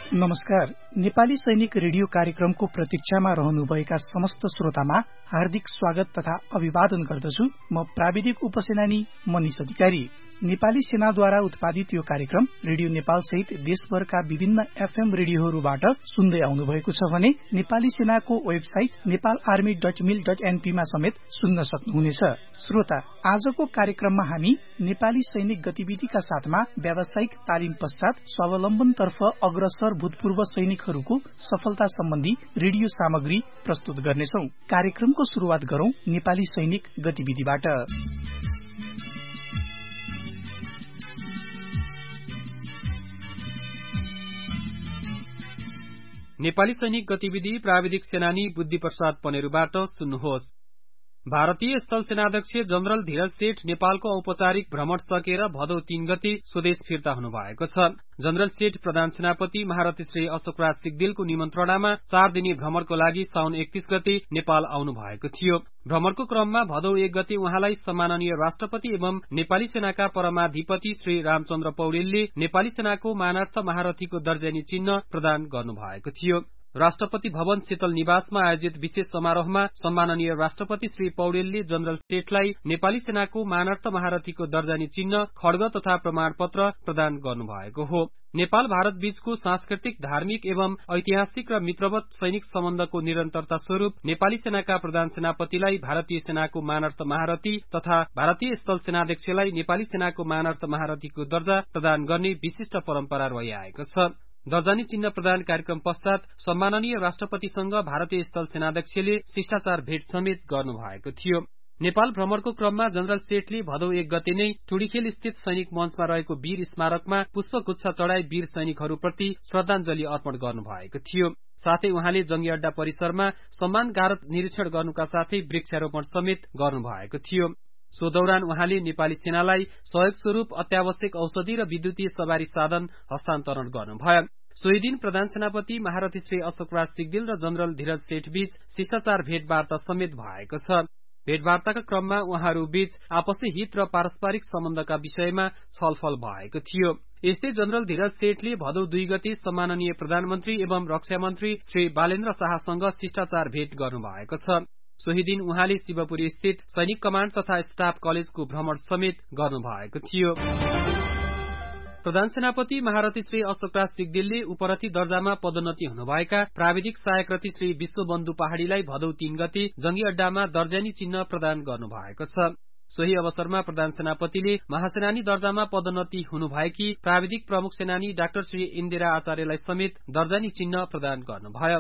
नमस्कार। नेपाली सैनिक रेडियो कार्यक्रमको प्रतीक्षामा रहनुभएका समस्त श्रोतामा हार्दिक स्वागत तथा अभिवादन गर्दछु। म प्राविधिक उपसेनानी मनिष अधिकारी। नेपाली सेनाद्वारा उत्पादित यो कार्यक्रम रेडियो नेपाल सहित देशभरका विभिन्न एफएम रेडियोहरूबाट सुन्दै आउनु भएको छ भने नेपाली सेनाको वेबसाइट नेपालआर्मी.mil.np मा समेत सुन्न सक्नुहुनेछ। श्रोता, आजको कार्यक्रममा हामी नेपाली सैनिक गतिविधिका साथमा व्यावसायिक तालिम पश्चात स्वावलम्बनतर्फ अग्रसर भूतपूर्व सैनिकहरूको सफलता सम्बन्धी रेडियो सामग्री प्रस्तुत गर्नेछौं। कार्यक्रमको शुरूआत गरौं नेपाली सैनिक गतिविधिबाट। नेपाली सैनिक गतिविधि प्राविधिक सेनानी बुद्धि प्रसाद पनेरूबाट सुन्नुहोस्। भारतीय स्थल सेनाध्यक्ष जनरल धीरज सेठ नेपालको औपचारिक भ्रमण सकेर भदौ 3 गते स्वदेश फिर्ता हुनुभएको छ। जनरल सेठ प्रधान सेनापति महारथी श्री अशोकराज सिग्देलको निमन्त्रणामा 4 दिने भ्रमणको लागि साउन 31 गते नेपाल आउनु भएको थियो। भ्रमणको क्रममा भदौ 1 गते उहाँलाई सम्माननीय राष्ट्रपति एवं नेपाली सेनाका परमाधिपति श्री रामचन्द्र पौडेलले नेपाली सेनाको मानार्थ महारथीको दर्जानी चिन्ह प्रदान गर्नुभएको थियो। राष्ट्रपति भवन शीतल निवासमा आयोजित विशेष समारोहमा सम्माननीय राष्ट्रपति श्री पौडेलले जनरल सेठलाई नेपाली सेनाको मानार्थ महारथीको दर्जानी चिन्ह, खड्ग तथा प्रमाणपत्र प्रदान गर्नुभएको हो। नेपाल भारत बीचको सांस्कृतिक, धार्मिक एवं ऐतिहासिक र मित्रवत सैनिक सम्बन्धको निरन्तरता स्वरूप नेपाली सेनाका प्रधान सेनापतिलाई भारतीय सेनाको मानार्थ महारथी तथा भारतीय स्थल सेनाध्यक्षलाई नेपाली सेनाको मानार्थ महारथीको दर्जा प्रदान गर्ने विशिष्ट परम्परा रहिआएको छ। दर्जानी चिन्ह प्रदान कार्यक्रम पश्चात सम्माननीय राष्ट्रपतिसँग भारतीय स्थल सेनाध्यक्षले शिष्टाचार भेट समेत गर्नुभएको थियो। नेपाल भ्रमणको क्रममा जनरल सेठले भदौ 1 गते नै टुडीखेल स्थित सैनिक मञ्चमा रहेको वीर स्मारकमा पुष्पगुच्छ चढ़ाई वीर सैनिकहरूप्रति श्रद्धाञ्जली अर्पण गर्नुभएको थियो। साथै उहाँले जंगी अड्डा परिसरमा सम्मानगारक निरीक्षण गर्नुका साथै वृक्षारोपण समेत गर्नुभएको थियो। सो दौरान उहाँले नेपाली सेनालाई सहयोग स्वरूप अत्यावश्यक औषधि र विद्युतीय सवारी साधन हस्तान्तरण गर्नुभयो। सोही दिन प्रधान सेनापति महारथी श्री अशोकराज सिग्देल र जनरल धीरज सेठ बीच शिष्टाचार भेटवार्ता समेत भएको छ। भेटवार्ताका क्रममा उहाँहरू बीच आपसी हित र पारस्परिक सम्बन्धका विषयमा छलफल भएको थियो। यस्तै जनरल धीरज सेठले भदौ 2 गते सम्माननीय प्रधानमन्त्री एवं रक्षा मन्त्री श्री बालेन्द्र शाहसँग शिष्टाचार भेट गर्नुभएको छ। सोही दिन उहाँले शिवपुरी स्थित सैनिक कमाण्ड तथा स्टाफ कलेजको भ्रमण समेत गर्नुभएको थियो। प्रधान सेनापति महारथी श्री अशोकराज सिग्देलले उपरथी दर्जामा पदोन्नति हुनुभएका प्राविधिक सहायक रथी श्री विश्वबन्धु पहाड़ीलाई भदौ 3 गते जंगी अड्डामा दर्जानी चिन्ह प्रदान गर्नुभएको छ। सोही अवसरमा प्रधान सेनापतिले महासेनानी दर्जामा पदोन्नति हुनुभएकी प्राविधिक प्रमुख सेनानी डाक्टर श्री इन्दिरा आचार्यलाई समेत दर्जानी चिन्ह प्रदान गर्नुभयो।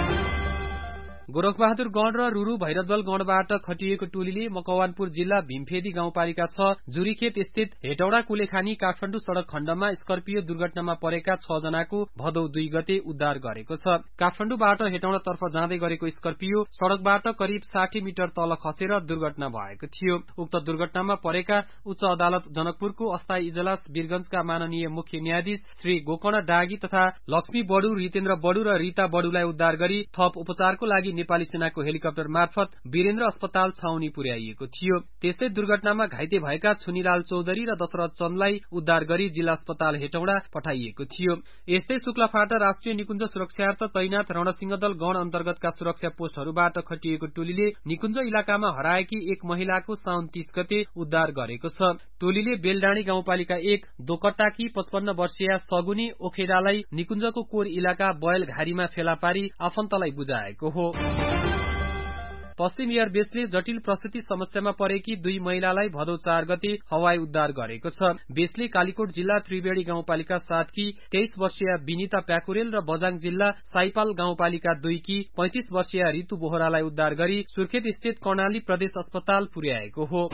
गोरखबहादुर गण र रुरु भैरतबल गणबाट खटिएको टोलीले मकवानपुर जिल्ला भीमफेदी गाउँपालिका 6 जुरीखेत स्थित हेटौडा कुलेखानी काठमाडौँ सड़क खण्डमा स्कर्पियो दुर्घटनामा परेका 6 जनाको भदौ 2 गते उद्धार गरेको छ। काठमाडौँबाट हेटौडातर्फ जाँदै गरेको स्कर्पियो सड़कबाट करिब 60 मिटर तल खसेर दुर्घटना भएको थियो। उक्त दुर्घटनामा परेका उच्च अदालत जनकपुरको अस्थायी इजलास वीरगंजका माननीय मुख्य न्यायाधीश श्री गोकर्ण डागी तथा लक्ष्मी बडु, रितेन्द्र बडु र रीता बडुलाई उद्धार गरी थप उपचारको लागि नेपाली सेनाको हेलिकप्टर मार्फत वीरेन्द्र अस्पताल छाउनी पुर्याइएको थियो। त्यस्तै दुर्घटनामा घाइते भएका छुनीलाल चौधरी र दशरथ चन्दलाई उद्धार गरी जिल्ला अस्पताल हेटौडा पठाइएको थियो। यस्तै शुक्लाफाटा राष्ट्रिय निकुञ्ज सुरक्षार्थ तैनाथ रणसिंहदल गण अन्तर्गतका सुरक्षा पोस्टहरूबाट खटिएको टोलीले निकुञ्ज इलाकामा हराएकी एक महिलाको साउन 30 गते उद्धार गरेको छ। टोलीले बेलडाँडी गाउँपालिका 1 दोकट्टाकी 55 वर्षीय सगुनी ओखेडालाई निकुञ्जको कोर इलाका बयल घारीमा फेला पारी आफन्तलाई बुझाएको हो। पश्चिम एयरबेसले जटिल प्रसूति समस्यामा परेकी 2 महिलालाई भदौ 4 गते हवाई उद्धार गरेको छ। बेसले कालीकोट जिल्ला त्रिवेणी गाउँपालिका 7 की 23 वर्षीय विनिता प्याकुरेल र बजाङ जिल्ला साइपाल गाउँपालिका 2 की 35 वर्षीय रितु बोहरालाई उद्धार गरी सुर्खेत स्थित कर्णाली प्रदेश अस्पताल पुर्याएको हो।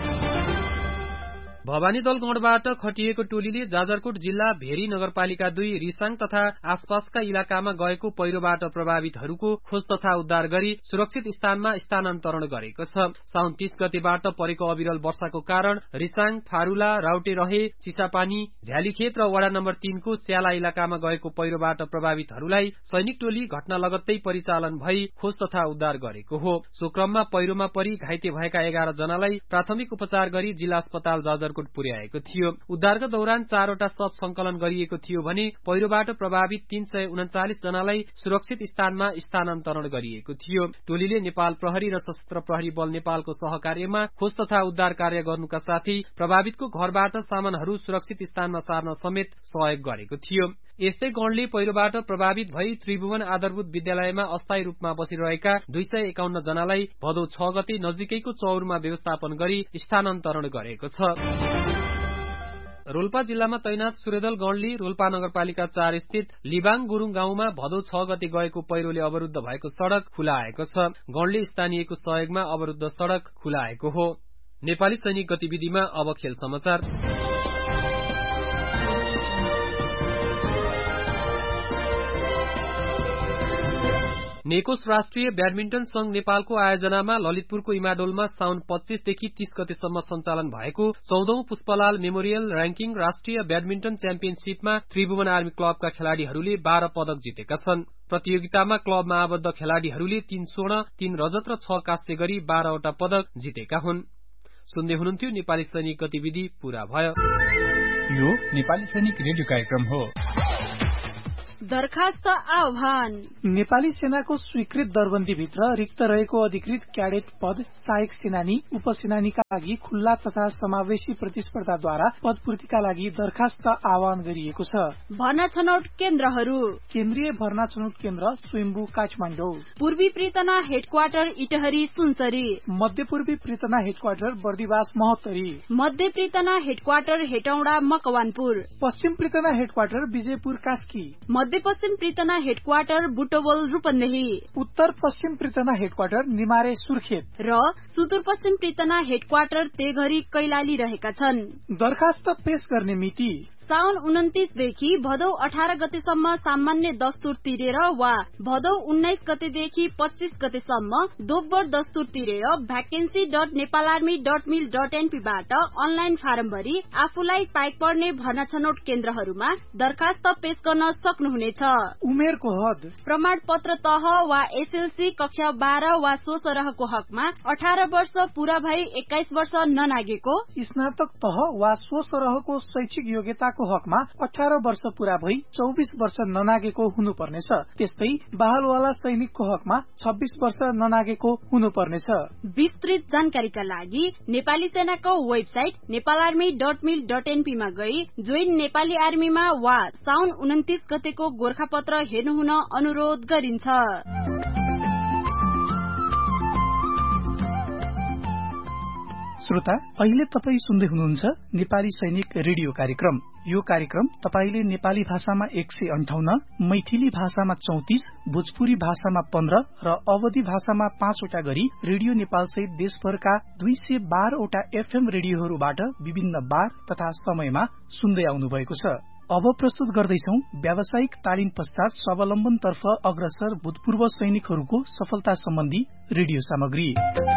भवानी दल गणबाट खटिएको टोलीले जाजरकोट जिल्ला भेरी नगरपालिका 2 रिसाङ तथा आसपासका इलाकामा गएको पहिरोबाट प्रभावितहरूको खोज तथा उद्धार गरी सुरक्षित स्थानमा स्थानान्तरण गरेको छ। साउन 30 गतेबाट परेको अविरल वर्षाको कारण रिसाङ, फारूला, राउटे रहे, चिसापानी, झ्यालीखेत र वडा नम्बर 3 को स्याला इलाकामा गएको पहिरोबाट प्रभावितहरूलाई सैनिक टोली घटना लगत्तै परिचालन भई खोज तथा उद्धार गरेको हो। सो क्रममा पहिरोमा परि घाइते भएका 11 जनालाई प्राथमिक उपचार गरी जिल्ला अस्पताल जाजरकोट जाजरकोट पुर्याएको थियो। उद्धारका दौरान 4 वटा शव संकलन गरिएको थियो भने पहिरोबाट प्रभावित 339 जनालाई सुरक्षित स्थानमा स्थानान्तरण गरिएको थियो। टोलीले नेपाल प्रहरी र सशस्त्र प्रहरी बल नेपालको सहकार्यमा खोज तथा उद्धार कार्य गर्नुका साथै प्रभावितको घरबाट सामानहरू सुरक्षित स्थानमा सार्न समेत सहयोग गरेको थियो। यस्तै गणले पहिरोबाट प्रभावित भई त्रिभुवन आधारभूत विद्यालयमा अस्थायी रूपमा बसिरहेका 251 जनालाई भदौ 6 गते नजिकैको चौरमा व्यवस्थापन गरी स्थानान्तरण गरेको छ। रोल्पा जिल्लामा तैनाथ सूर्यदल गणले रोल्पा नगरपालिका 4 स्थित लिबाङ गुरुङ गाउँमा भदौ 6 गते गएको पहिरोले अवरुद्ध भएको सड़क खुलाएको छ। गणले स्थानीयको सहयोगमा अवरुद्ध सड़क खुलाएको हो। नेपाली सैनिक गतिविधिमा अब खेल समाचार। नेकोस राष्ट्रिय ब्याडमिन्टन संघ नेपालको आयोजनामा ललितपुरको इमाडोलमा साउन 25 देखि 30 गतेसम्म सञ्चालन भएको 14औं पुष्पलाल मेमोरियल र्याङ्किङ राष्ट्रिय ब्याडमिन्टन च्याम्पियनशीपमा त्रिभुवन आर्मी क्लबका खेलाड़ीहरूले 12 पदक जितेका छन्। प्रतियोगितामा क्लबमा आबद्ध खेलाड़ीहरूले 3 स्वर्ण 3 रजत र 6 काँस्य गरी 12 वटा पदक जितेका हुन्। सुन्दै हुनुहुन्थ्यो नेपाली सैनिक गतिविधि पूरा भयो। यो नेपाली सैनिक रेडियो कार्यक्रम हो। दरखास्त आह्वान। नेपाली सेनाको स्वीकृत दरबन्दीभित्र रिक्त रहेको अधिकृत क्याडेट पद सहायक सेनानी उपसेनानीका लागि खुल्ला तथा समावेशी प्रतिस्पर्धाद्वारा पदपूर्तिका लागि दरखास्त आह्वान गरिएको छ। भर्ना छनौट केन्द्रहरू: केन्द्रीय भर्ना छनौट केन्द्र स्वयम्भू काठमाडौँ, पूर्वी प्रितना हेडक्वार्टर इटहरी सुनसरी, मध्य पूर्वी प्रितना हेडक्वार्टर बर्दिवास महोत्तरी, मध्य प्रितना हेडक्वार्टर हेटौडा मकवानपुर, पश्चिम प्रितना हेडक्वार्टर विजयपुर कास्की, मध्य पश्चिम प्रितना हेडक्वार्टर बुटवल रूपन्देही, उत्तर पश्चिम प्रितना हेडक्वार्टर निमारे सुर्खेत र सुदूरपश्चिम प्रितना हेडक्वार्टर तेघरी कैलाली रहेका छन्। दरखास्त पेश गर्ने मिति साउन 29 देखि भदौ 18 गतेसम्म सामान्य दस्तुर तिरेर वा भदौ 19 गतेदेखि 25 गतेसम्म दोब्बर दस्तुर तिरेर vacancy.nepalarmy.mil.np बाट अनलाइन फारम भरी आफूलाई पाइक पर्ने भर्ना छनौट केन्द्रहरूमा दरखास्त पेश गर्न सक्नुहुनेछ। उमेरको हद: प्रमाण पत्र तह वा एसएलसी कक्षा 12 वा सो सरहको हकमा 18 वर्ष पूरा भई 21 वर्ष ननागेको, स्नातक तह वा सो सरहको शैक्षिक योग्यताको हकमा 18 वर्ष पूरा भई 24 वर्ष ननागेको हुनुपर्नेछ। त्यस्तै बहालवाला सैनिकको हकमा 26 वर्ष ननागेको हुनुपर्नेछ। विस्तृत जानकारीका लागि नेपाली सेनाको वेबसाइट nepalarmy.mil.np मा गई जोइन नेपाली आर्मीमा वा साउन 29 गतेको गोरखापत्र हेर्नु हुन अनुरोध गरिन्छ। श्रोता, अहिले तपाई सुन्दै हुनुहुन्छ नेपाली सैनिक रेडियो कार्यक्रम। यो कार्यक्रम तपाईले नेपाली भाषामा 158, मैथिली भाषामा 34, भोजपुरी भाषामा 15 र अवधी भाषामा 5 वटा गरी रेडियो नेपाल सहित देशभरका 212 वटा एफएम रेडियोहरूबाट विभिन्न बार तथा समयमा सुन्दै आउनु भएको छ। अब प्रस्तुत गर्दैछौ व्यावसायिक तालिम पश्चात स्वावलम्बन तर्फ अग्रसर भूतपूर्व सैनिकहरूको सफलता सम्बन्धी रेडियो सामग्री।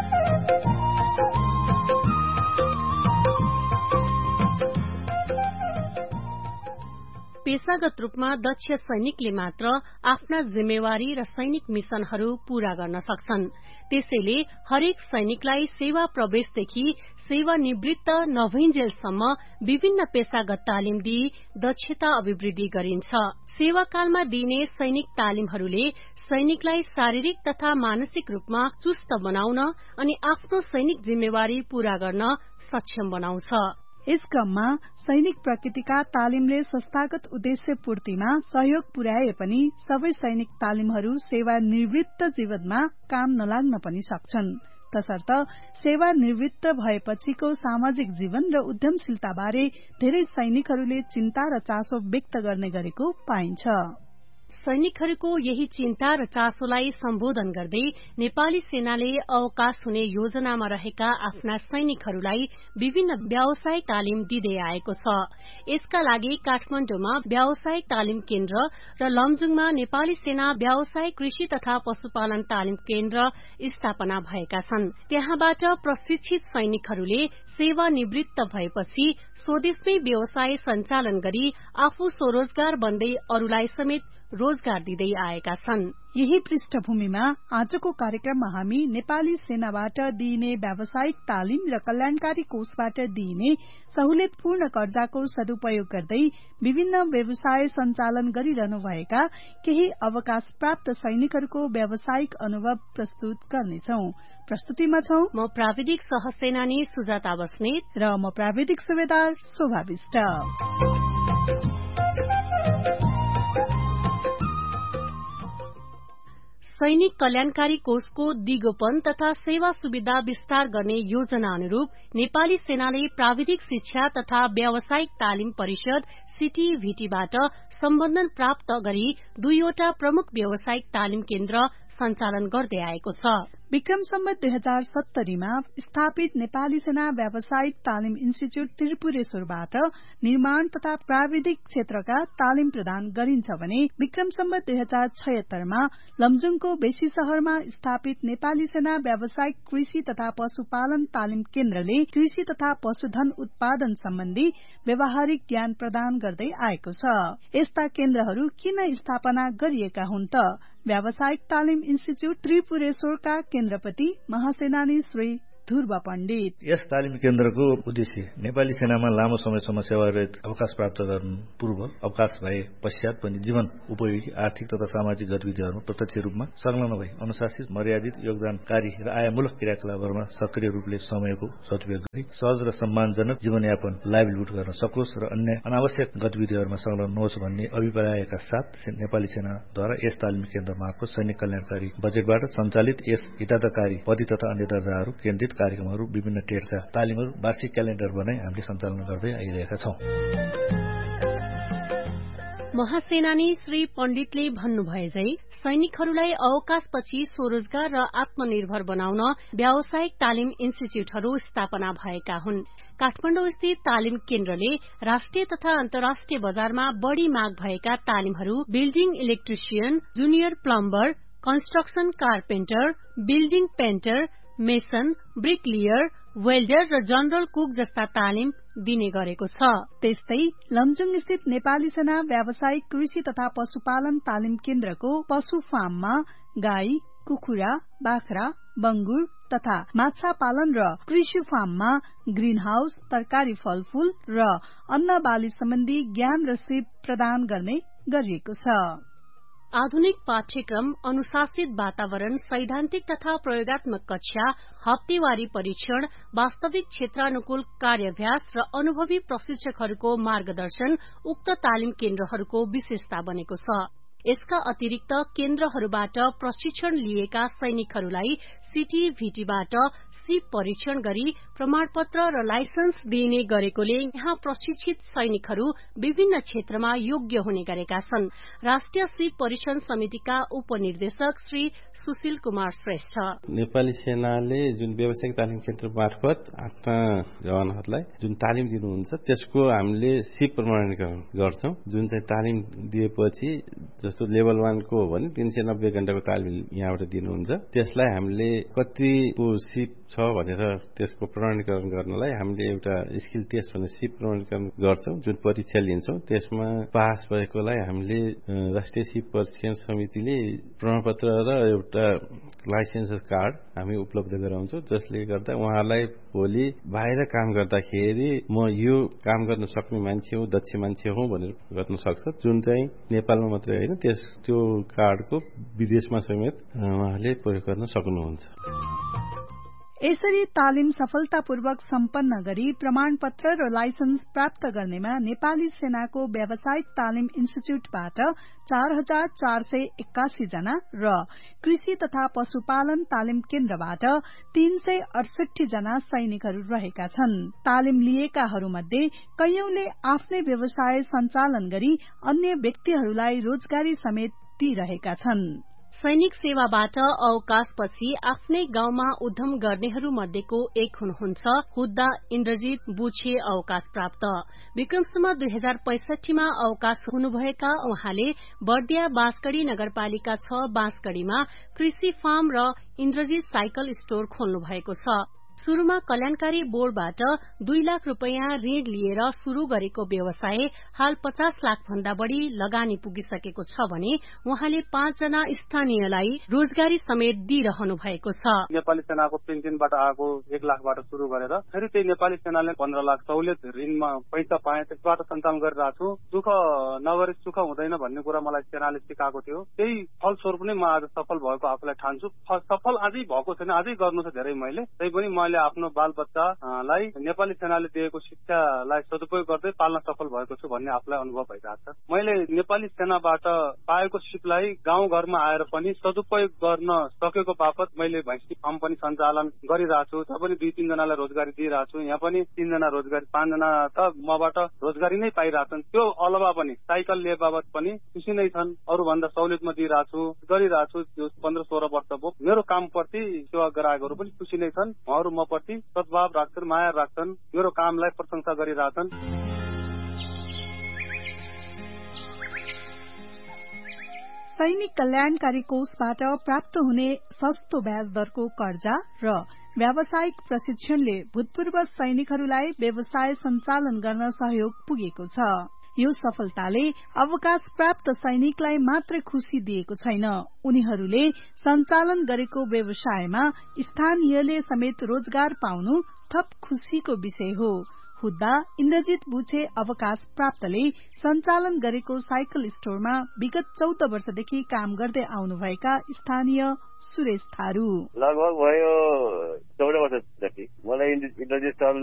पेशागत रूपमा दक्ष सैनिकले मात्र आफ्ना जिम्मेवारी र सैनिक मिशनहरू पूरा गर्न सक्छन्। त्यसैले हरेक सैनिकलाई सेवा प्रवेशदेखि सेवा निवृत्त नभइन्जेलसम्म विभिन्न पेशागत तालिम दिई दक्षता अभिवृद्धि गरिन्छ। सेवाकालमा दिइने सैनिक तालिमहरूले सैनिकलाई शारीरिक तथा मानसिक रूपमा चुस्त बनाउन अनि आफ्नो सैनिक जिम्मेवारी पूरा गर्न सक्षम बनाउँछ। यस क्रममा सैनिक प्रकृतिका तालिमले संस्थागत उद्देश्य पूर्तिमा सहयोग पुर्याए पनि सबै सैनिक तालिमहरू सेवा निवृत्त जीवनमा काम नलाग्न पनि सक्छन्। तसर्थ सेवा निवृत्त भएपछिको सामाजिक जीवन र उद्यमशीलता बारे धेरै सैनिकहरूले चिन्ता र चासो व्यक्त गर्ने गरेको पाइन्छ। सैनिकहरूको यही चिन्ता र चासोलाई सम्बोधन गर्दै नेपाली सेनाले अवकाश हुने योजनामा रहेका आफ्ना सैनिकहरूलाई विभिन्न व्यावसायिक तालिम दिँदै आएको छ। यसका लागि काठमाडौँमा व्यावसायिक तालिम केन्द्र र लमजुङमा नेपाली सेना व्यावसायिक कृषि तथा पशुपालन तालिम केन्द्र स्थापना भएका छन्। त्यहाँबाट प्रशिक्षित सैनिकहरूले सेवा निवृत्त भएपछि स्वदेशमै व्यवसाय सञ्चालन गरी आफू स्वरोजगार बन्दै अरूलाई समेत रोजगार दिँदै आएका छन्। यही पृष्ठभूमिमा आजको कार्यक्रममा हामी नेपाली सेनाबाट दिइने व्यावसायिक तालिम र कल्याणकारी कोषबाट दिइने सहुलियतपूर्ण कर्जाको सदुपयोग गर्दै विभिन्न व्यवसाय सञ्चालन गरिरहनुभएका केही अवकाश प्राप्त सैनिकहरूको व्यावसायिक अनुभव प्रस्तुत गर्नेछौं। प्रस्तुतिमा छौं म प्राविधिक सहसेनानी सुजाता बस्नेत र म प्राविधिक सुबेदार शोभा विष्ट। सैनिक कल्याणकारी कोषको दिगोपन तथा सेवा सुविधा विस्तार गर्ने योजना अनुरूप नेपाली सेनाले प्राविधिक शिक्षा तथा व्यावसायिक तालिम परिषद सीटीभीटीबाट सम्बन्धन प्राप्त गरी 2वटा प्रमुख व्यावसायिक तालिम केन्द्र सञ्चालन गर्दै आएको छ। विक्रम सम्वत 2070 मा स्थापित नेपाली सेना व्यावसायिक तालिम इन्स्टिच्यूट त्रिपुरेश्वरबाट निर्माण तथा प्राविधिक क्षेत्रका तालिम प्रदान गरिन्छ भने विक्रम सम्वत 2076 मा लमजुङको बेसी शहरमा स्थापित नेपाली सेना व्यावसायिक कृषि तथा पशुपालन तालिम केन्द्रले कृषि तथा पशुधन उत्पादन सम्बन्धी व्यावहारिक ज्ञान प्रदान गर्दै आएको छ। यस्ता केन्द्रहरू किन स्थापना गरिएका हुन् त? व्यावसायिक तालिम इन्स्टिच्यूट त्रिपुरेश्वरका केन्द्रपति महासेनानी श्री ध्रुव पण्डित। यस तालिम केन्द्रको उद्देश्य नेपाली सेनामा लामो समयसम्म सेवारत अवकाश प्राप्त गर्नु पूर्व अवकाश भए पश्चात पनि जीवन उपयोगी आर्थिक तथा सामाजिक गतिविधिहरूमा प्रत्यक्ष रूपमा संलग्न भई अनुशासित मर्यादित योगदानकारी र आयमूलक क्रियाकलापहरूमा सक्रिय रूपले समयको सदुपयोग गरी सहज र सम्मानजनक जीवनयापन लाइभलीहुड गर्न सकोस् र अन्य अनावश्यक गतिविधिहरूमा संलग्न नहोस् भन्ने अभिप्रायका साथ नेपाली सेनाद्वारा यस तालिम केन्द्र मार्फत सैनिक कल्याणकारी बजेटबाट सञ्चालित यस हिताधिकारी पद तथा अन्य दर्जाहरू केन्द्रित कार्यक्रमहरू विभिन्न टेडका तालिमहरू वार्षिक क्यालेण्डर बनाई हामीले सञ्चालन गर्दै आइरहेका छौं। महासेनानी श्री पण्डितले भन्नुभए झै सैनिकहरूलाई अवकाशपछि स्वरोजगार र आत्मनिर्भर बनाउन व्यावसायिक तालिम इन्स्टिच्यूटहरू स्थापना भएका हुन्। काठमाडौँ स्थित तालिम केन्द्रले राष्ट्रिय तथा अन्तर्राष्ट्रिय बजारमा बढ़ी माग भएका तालिमहरू building electrician, junior plumber, construction carpenter, building painter, mason, ब्रिकलियर, welder र जनरल कुक जस्ता तालिम दिने गरेको छ। त्यस्तै लमजुङ स्थित नेपाली सेना व्यावसायिक कृषि तथा पशुपालन तालिम केन्द्रको पशु फार्ममा गाई, कुखुरा, बाख्रा, बंगुर तथा माछा पालन र कृषि फार्ममा ग्रीन हाउस, तरकारी फलफूल र अन्न बाली सम्बन्धी ज्ञान र सिप प्रदान गर्ने गरिएको छ। आधुनिक पाठ्यक्रम, अनुशासित वातावरण, सैद्धान्तिक तथा प्रयोगात्मक कक्षा, हप्तेवारी परीक्षण, वास्तविक क्षेत्रानुकूल कार्याभ्यास र अनुभवी प्रशिक्षकहरूको मार्गदर्शन उक्त तालिम केन्द्रहरूको विशेषता बनेको छ। यसका अतिरिक्त केन्द्रहरूबाट प्रशिक्षण लिएका सैनिकहरूलाई सीटीभीटीबाट सिप परीक्षण गरी प्रमाणपत्र र लाइसेन्स दिइने गरेकोले यहाँ प्रशिक्षित सैनिकहरू विभिन्न क्षेत्रमा योग्य हुने गरेका छन्। राष्ट्रिय सिप परीक्षण समितिका उपनिर्देशक श्री सुशील कुमार श्रेष्ठ नेपाली सेनाले जुन व्यावसायिक तालिम केन्द्र मार्फत आफ्ना जवानहरूलाई जुन तालिम दिनुहुन्छ त्यसको हामीले सिप प्रमाणीकरण गर्छौं। जुन चाहिँ तालिम दिएपछि जस्तो लेभल 1 को हो भने 390 घण्टाको तालिम यहाँबाट दिनुहुन्छ। त्यसलाई हामीले कतिको सिप छ भनेर त्यसको प्रमाणीकरण गर्नलाई हामीले एउटा स्किल टेस्ट भन्ने सिप प्रमाणीकरण गर्छौं। जुन परीक्षा लिन्छौं त्यसमा पास भएकोलाई हामीले राष्ट्रिय सिप परीक्षण समितिले प्रमाणपत्र र एउटा लाइसेन्स कार्ड हामी उपलब्ध गराउँछौं, जसले गर्दा उहाँलाई भोलि बाहिर काम गर्दाखेरि म यो काम गर्न सक्ने मान्छे हो, दक्ष मान्छे हो भनेर गर्न सक्छ। जुन चाहिँ नेपालमा मात्रै होइन त्यो कार्डको विदेशमा समेत उहाँले प्रयोग गर्न सक्नुहुन्छ। यसरी तालिम सफलतापूर्वक सम्पन्न गरी प्रमाणपत्र र लाइसेन्स प्राप्त गर्नेमा नेपाली सेनाको व्यावसायिक तालिम इन्स्टिच्यूटबाट 4481 जना र कृषि तथा पशुपालन तालिम केन्द्रबाट 368 जना सैनिकहरू रहेका छन्। तालिम लिएकाहरूमध्ये कैयौंले आफ्नै व्यवसाय सञ्चालन गरी अन्य व्यक्तिहरूलाई रोजगारी समेत दिइरहेका छन्। सैनिक सेवाबाट अवकाशपछि आफ्नै गाउँमा उद्यम गर्नेहरू मध्येको एक हुनुहुन्छ हुद्दा इन्द्रजित बुछे अवकाश प्राप्त। विक्रमसम्म 2065 मा अवकाश हुनुभएका उहाँले बर्दिया बाँसगढ़ी नगरपालिका 6 बाँसगढ़ीमा कृषि फार्म र इन्द्रजित साइकल स्टोर खोल्नु भएको छ। शुरूमा कल्याणकारी बोर्डबाट 2 लाख रुपैयाँ ऋण लिएर शुरू गरेको व्यवसाय हाल 50 लाख भन्दा बढ़ी लगानी पुगिसकेको छ भने उहाँले 5 जना स्थानीयलाई रोजगारी समेत दिइरहनु भएको छ। नेपाली सेनाको पेन्सनबाट आएको 1 लाखबाट शुरू गरेर फेरि त्यही नेपाली सेनाले 15 लाख सहुलियत ऋणमा पैसा पाए, त्यसबाट सञ्चालन गरिरहेको छु। दुःख नगरी सुख हुँदैन भन्ने कुरा मलाई सेनाले सिकाएको थियो। त्यही फलस्वरूप नै म आज सफल भएको आफूलाई ठान्छु। सफल अझै भएको छैन, अझै गर्नु छ धेरै मैले। त्यही पनि मैले आफ्नो बालबच्चालाई नेपाली सेनाले दिएको शिक्षालाई सदुपयोग गर्दै पाल्न सफल भएको छु भन्ने आफूलाई अनुभव भइरहेको छ। मैले नेपाली सेनाबाट पाएको सिपलाई गाउँघरमा आएर पनि सदुपयोग गर्न सकेको बापत मैले भैँसी फार्म पनि सञ्चालन गरिरहेको छु। त्यहाँ पनि 2-3 जनालाई रोजगारी दिइरहेको छु। यहाँ पनि 3 जना रोजगारी, 5 जना त मबाट रोजगारी नै पाइरहेछन्। त्यो अलावा पनि साइकल लिए बाबत पनि खुसी नै छन्। अरूभन्दा सहुलियतमा दिइरहेको छु, गरिरहेको छु। 15-16 वर्ष भयो। मेरो कामप्रति सेवा ग्राहकहरू पनि खुसी नै छन्। उहाँहरू म प्रति सद्भाव राख्छन्, माया राख्छन्, मेरो कामलाई प्रशंसा गरिरहेछन्। सैनिक कल्याणकारी कोषबाट प्राप्त हुने सस्तो ब्याज दरको कर्जा र व्यावसायिक प्रशिक्षणले भूतपूर्व सैनिकहरूलाई व्यवसाय सञ्चालन गर्न सहयोग पुगेको छ। यो सफलताले अवकाश प्राप्त सैनिकलाई मात्र खुशी दिएको छैन, उनीहरूले सञ्चालन गरेको व्यवसायमा स्थानीयले समेत रोजगार पाउनु थप खुशीको विषय हो। हुद्दा इन्द्रजित बुछे अवकाश प्राप्तले सञ्चालन गरेको साइकल स्टोरमा विगत 14 वर्षदेखि काम गर्दै आउनुभएका स्थानीय सुरेश थारू। लगभग भयो 14 वर्षदेखि मलाई इन्द्रजित